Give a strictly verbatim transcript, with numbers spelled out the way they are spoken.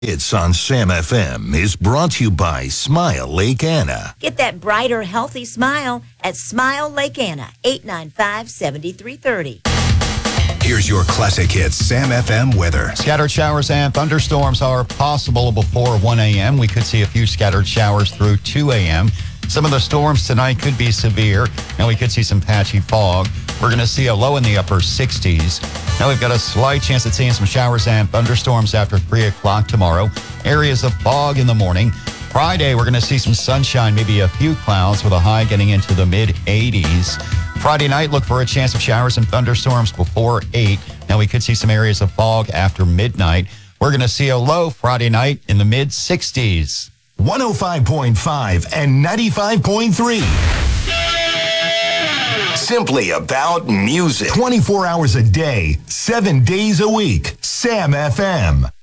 It's on Sam F M is brought to you by Smile Lake Anna. Get that brighter, healthy smile at Smile Lake Anna, eight nine five, seven three three zero. Here's your classic hits Sam F M weather. Scattered showers and thunderstorms are possible before one a.m. We could see a few scattered showers through two a.m. Some of the storms tonight could be severe, and we could see some patchy fog. We're going to see a low in the upper sixties. Now we've got a slight chance of seeing some showers and thunderstorms after three o'clock tomorrow. Areas of fog in the morning. Friday, we're going to see some sunshine, maybe a few clouds with a high getting into the mid eighties. Friday night, look for a chance of showers and thunderstorms before eight. Now we could see some areas of fog after midnight. We're going to see a low Friday night in the mid sixties. one oh five point five and ninety-five point three. Simply about music. twenty-four hours a day, seven days a week. Sam F M.